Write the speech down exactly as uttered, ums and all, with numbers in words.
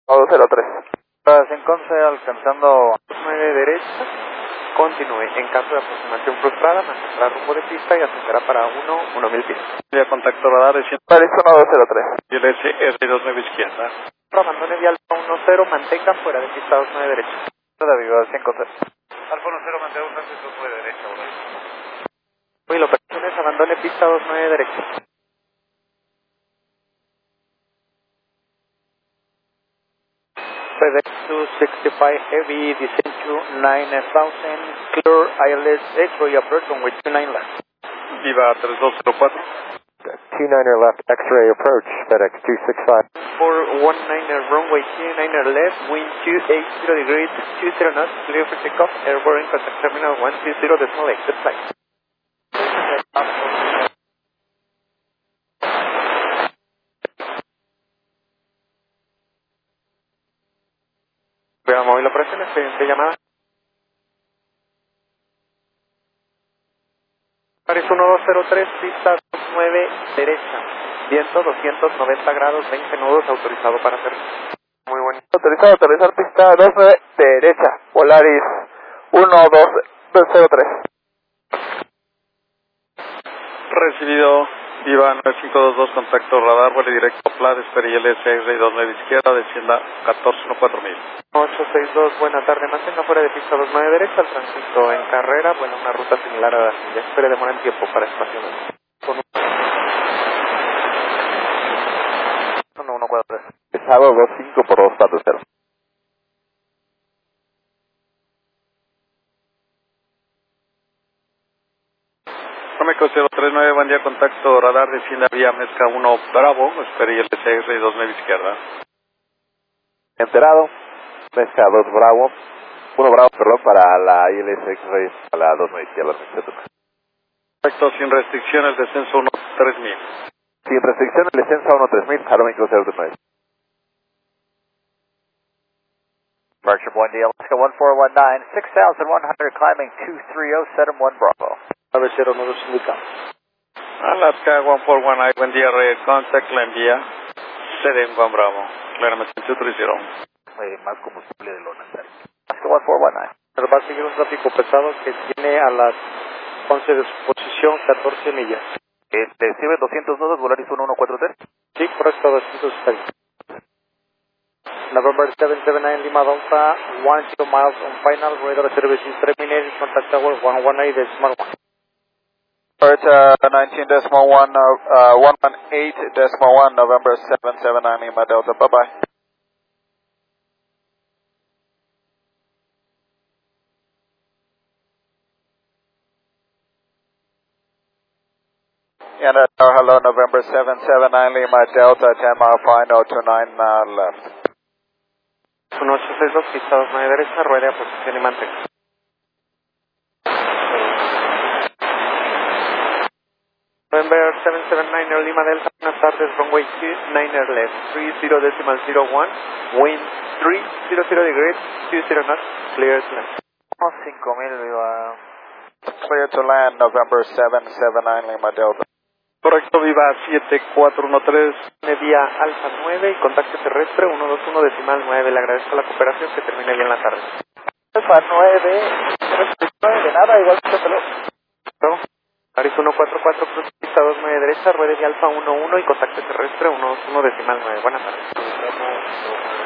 uno dos cero tres. En Conce, alcanzando nueve derecha, continúe. En caso de aproximación frustrada, mantendrá rumbo de pista y ascenderá para uno, uno mil pies. Ya contacto radar de cien. Paris uno dos cero tres. Y el S R dos nueve izquierda. Abandone vial uno cero, mantenga fuera de pista dos nueve derecha. De Viva cien Conce. Alfa uno cero, mantenga fuera de dos nueve derecha. Muy lo operaciones, abandone pista dos nueve derecha. FedEx two sixty-five Heavy, descend to nine thousand, clear I L S X-ray approach runway two nine left. Viva tres dos cero cuatro. two niner left, X-ray approach, FedEx two sixty-five. four one niner runway two niner left, wind two eighty degrees, two zero knots, clear for takeoff, airborne contact terminal one two zero decimal exit flight. Veamos móvil operaciones, de llamada. Paris uno dos cero tres, pista dos nueve derecha, viento doscientos noventa grados, veinte nudos, autorizado para hacer. Muy bueno. Autorizado a aterrizar pista dos nueve derecha, Polaris uno dos cero tres. Recibido. Viva nueve cinco dos dos, contacto radar, vuelo directo, Plat, espere I L S R dos nueve izquierda, descienda catorce catorce mil. ocho seis dos, buena tarde, mantenga fuera de pista dos nueve derecha, al tránsito en carrera, bueno, una ruta similar a la suya, espere demora en tiempo para estacionar. uno uno cuatro tres. Pesado dos cinco por dos cuatro cero. México cero tres nueve, buen día, contacto radar, descienda vía Mezca uno Bravo, espere I L S R dos nueve izquierda. Enterado, Mezca dos Bravo, uno Bravo, perdón, para la I L S X-Ray, a la dos nueve izquierda. Perfecto, sin restricciones, descenso uno tres mil. Sin restricciones, descenso uno tres mil, Jaro México cero tres nueve. Departure, buen día, Alaska one four one nine, six thousand one hundred, climbing two three zero, seven one Bravo. nueve cero nueve indicado. Alaska one four one nine, buen día, Red Contact, la envía seven one Bravo, claramente two three zero. Eh, más combustible de lo necesario. Alaska one four one nine. Pero va a seguir un tráfico pesado que tiene a las once de su posición catorce millas. Eh, ¿Recibe doscientos nudos, Volaris uno uno cuatro tres? Sí, correcto, doscientos está bien. November seven seven nine Lima Delta, one zero miles on final, radar services terminated, contact tower one one eight decimal one. Alright, uh, nineteen decimal one, uh, uh, one one eight decimal one, November seven seven nine Lima Delta, bye-bye. And uh, hello, November seven seven nine Lima Delta, ten mile final, two nine uh, left. uno ocho seis dos, pista dos nueve derecha, rueda a posición y mantenga. November seven seven nine Lima Delta, buenas tardes, runway two niner left, three zero decimal zero one, wind three zero zero degrees, two zero knots, clear to land. cinco mil, viva. Clear to land, November seven seven nine Lima Delta. Correcto, Viva siete cuatro uno tres. Media Alfa nueve y contacto terrestre uno dos uno decimal nueve. Le agradezco la cooperación, que termine bien la tarde. Alfa nueve, de nada, igual que te lo... No. Paris uno cuatro cuatro, cruz pista dos nueve derecha, ruedas de Alfa uno uno y contacto terrestre uno dos uno decimal nueve. Buenas tardes.